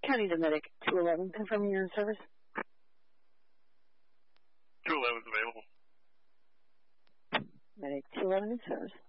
County to Medic 211, confirming you're in service. 211 is available. Medic 211 in service.